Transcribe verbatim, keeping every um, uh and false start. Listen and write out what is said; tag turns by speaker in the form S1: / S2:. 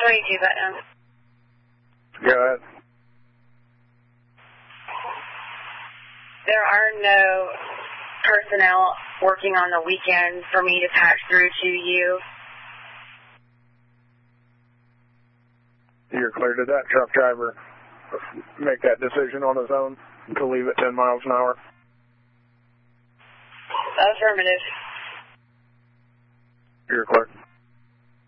S1: twenty-two Putnam.
S2: Go ahead.
S1: There are no personnel working on the weekend for me to patch through to you.
S2: You're clear. Did that truck driver make that decision on his own to leave at ten miles an hour?
S1: Affirmative.
S2: You're clear.